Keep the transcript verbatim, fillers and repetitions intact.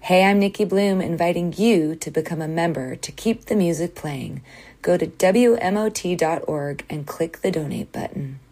Hey, I'm Nikki Bloom, inviting you to become a member to keep the music playing. Go to W M O T dot org and click the donate button.